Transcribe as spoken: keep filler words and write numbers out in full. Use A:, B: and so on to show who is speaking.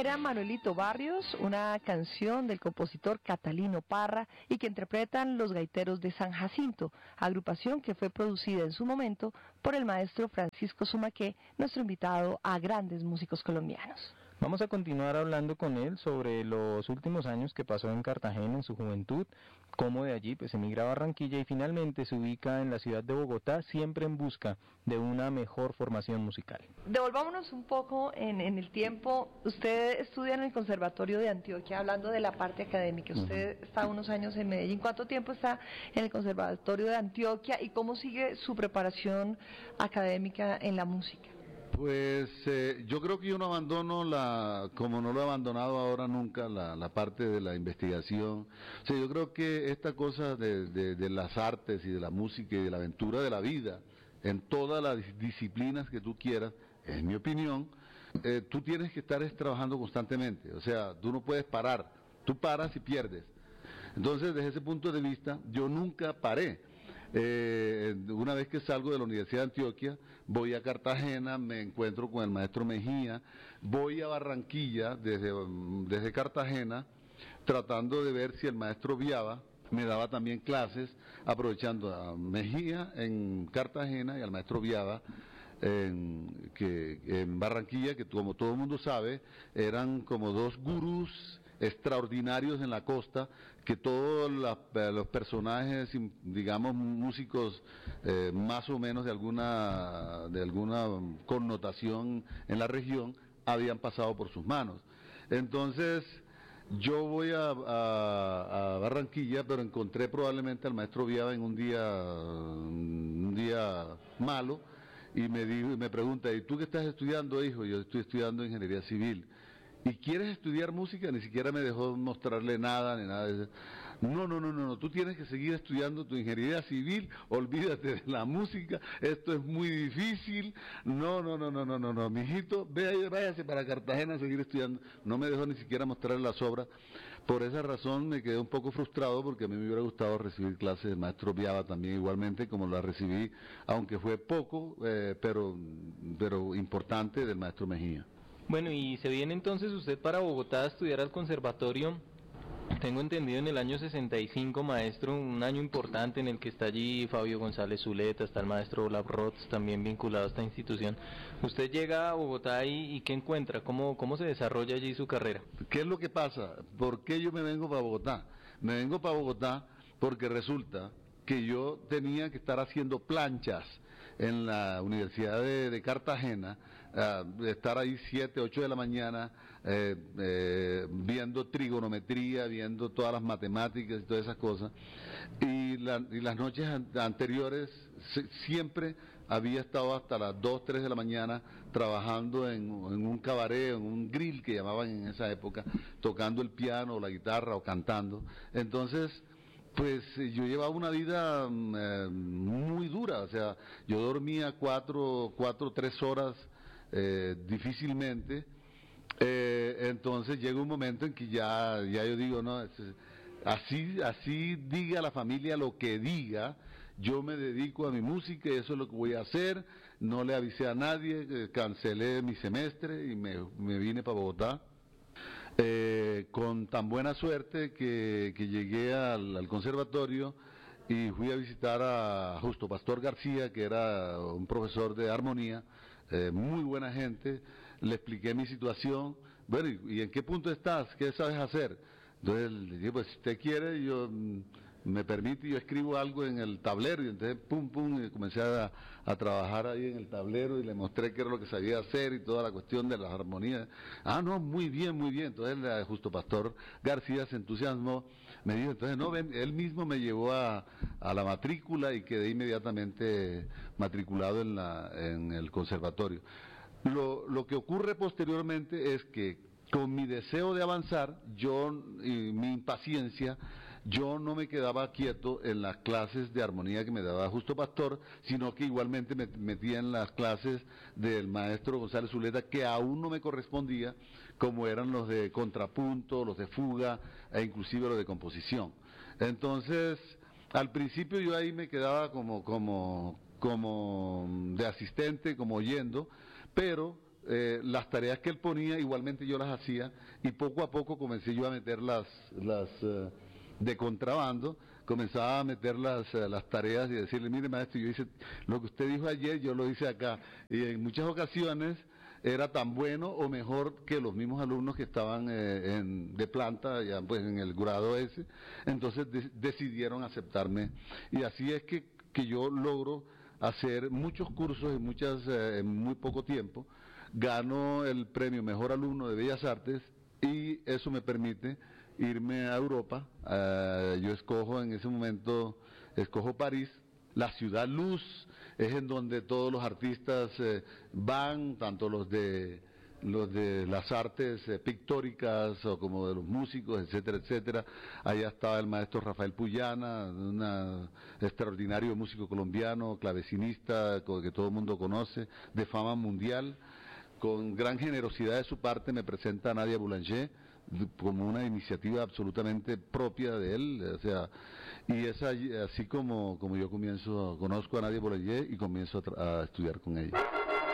A: Era Manuelito Barrios, una canción del compositor Catalino Parra y que interpretan los gaiteros de San Jacinto, agrupación que fue producida en su momento por el maestro Francisco Sumaqué, nuestro invitado a grandes músicos colombianos.
B: Vamos a continuar hablando con él sobre los últimos años que pasó en Cartagena en su juventud, cómo de allí pues emigra a Barranquilla y finalmente se ubica en la ciudad de Bogotá, siempre en busca de una mejor formación musical.
A: Devolvámonos un poco en, en el tiempo. Usted estudia en el Conservatorio de Antioquia, hablando de la parte académica. Usted uh-huh. está unos años en Medellín. ¿Cuánto tiempo está en el Conservatorio de Antioquia y cómo sigue su preparación académica en la música?
C: Pues eh, yo creo que yo no abandono, la, como no lo he abandonado ahora nunca, la, la parte de la investigación. O sea, yo creo que esta cosa de, de, de las artes y de la música y de la aventura de la vida, en todas las disciplinas que tú quieras, es mi opinión, eh, tú tienes que estar trabajando constantemente. O sea, tú no puedes parar, tú paras y pierdes. Entonces, desde ese punto de vista, yo nunca paré. Eh, una vez que salgo de la Universidad de Antioquia, voy a Cartagena, me encuentro con el maestro Mejía, voy a Barranquilla desde, desde Cartagena, tratando de ver si el maestro Viaba me daba también clases, aprovechando a Mejía en Cartagena y al maestro Viaba en, que, en Barranquilla, que como todo el mundo sabe, eran como dos gurús extraordinarios en la costa, que todos la, los personajes, digamos, músicos eh, más o menos de alguna, de alguna connotación en la región, habían pasado por sus manos. Entonces, yo voy a, a, a Barranquilla, pero encontré probablemente al maestro Viaba en un día, un día malo, y me, dijo, y me pregunta, ¿y tú qué estás estudiando, hijo? Yo estoy estudiando ingeniería civil. ¿Y quieres estudiar música? Ni siquiera me dejó mostrarle nada, ni nada de eso. No, no, no, no, no, tú tienes que seguir estudiando tu ingeniería civil, olvídate de la música, esto es muy difícil, no, no, no, no, no, no, no, mijito, ve, váyase para Cartagena a seguir estudiando. No me dejó ni siquiera mostrarle las obras. Por esa razón me quedé un poco frustrado, porque a mí me hubiera gustado recibir clases del maestro Viaba también igualmente, como la recibí, aunque fue poco, eh, pero, pero importante, del maestro Mejía.
B: Bueno, y se viene entonces usted para Bogotá a estudiar al conservatorio, tengo entendido en el año sesenta y cinco, maestro, un año importante en el que está allí Fabio González Zuleta, está el maestro Olaf Roth, también vinculado a esta institución. Usted llega a Bogotá y, y ¿qué encuentra? ¿Cómo, ¿Cómo se desarrolla allí su carrera?
C: ¿Qué es lo que pasa? ¿Por qué yo me vengo para Bogotá? Me vengo para Bogotá porque resulta que yo tenía que estar haciendo planchas en la Universidad de, de Cartagena, uh, estar ahí siete, ocho de la mañana, eh, eh, viendo trigonometría, viendo todas las matemáticas y todas esas cosas, y, la, y las noches an anteriores se, siempre había estado hasta las dos, tres de la mañana trabajando en, en un cabaret, en un grill que llamaban en esa época, tocando el piano o la guitarra o cantando. Entonces, pues yo llevaba una vida eh, muy dura, o sea, yo dormía cuatro, cuatro, tres horas eh, difícilmente, eh, entonces llega un momento en que ya, ya yo digo, no, es, así, así diga la familia lo que diga, yo me dedico a mi música y eso es lo que voy a hacer, no le avisé a nadie, eh, cancelé mi semestre y me, me vine para Bogotá. Eh, con tan buena suerte que, que llegué al, al conservatorio y fui a visitar a Justo Pastor García, que era un profesor de armonía, eh, muy buena gente, le expliqué mi situación, bueno, ¿y, y en qué punto estás? ¿Qué sabes hacer? Entonces le dije, pues si usted quiere, yo me permite, yo escribo algo en el tablero, y entonces pum, pum, y comencé a, a trabajar ahí en el tablero y le mostré qué era lo que sabía hacer y toda la cuestión de las armonías. Ah, no, muy bien, muy bien. Entonces el Justo Pastor García se entusiasmó, me dijo, entonces no, ven, él mismo me llevó a, a la matrícula y quedé inmediatamente matriculado en, la, en el conservatorio. Lo, lo que ocurre posteriormente es que con mi deseo de avanzar, yo y mi impaciencia, yo no me quedaba quieto en las clases de armonía que me daba Justo Pastor, sino que igualmente me metía en las clases del maestro González Zuleta, que aún no me correspondía, como eran los de contrapunto, los de fuga, e inclusive los de composición. Entonces, al principio yo ahí me quedaba como, como, como de asistente, como oyendo, pero eh, las tareas que él ponía, igualmente yo las hacía, y poco a poco comencé yo a meter las, las eh, de contrabando, comenzaba a meter las, eh, las tareas y decirle, mire maestro, yo hice lo que usted dijo ayer, yo lo hice acá, y en muchas ocasiones era tan bueno o mejor que los mismos alumnos que estaban eh, en, de planta, ya pues en el grado ese, entonces de, decidieron aceptarme, y así es que, que yo logro hacer muchos cursos en, muchas, eh, en muy poco tiempo, gano el premio Mejor Alumno de Bellas Artes, y eso me permite irme a Europa. Uh, yo escojo en ese momento, escojo París, la ciudad luz, es en donde todos los artistas eh, van, tanto los de los de las artes eh, pictóricas o como de los músicos, etcétera, etcétera. Allá estaba el maestro Rafael Puyana, un extraordinario músico colombiano, clavecinista, que todo el mundo conoce, de fama mundial. Con gran generosidad de su parte me presenta a Nadia Boulanger como una iniciativa absolutamente propia de él, o sea, y es así como, como yo comienzo, conozco a Nadia Boulanger y comienzo a, a estudiar con ella.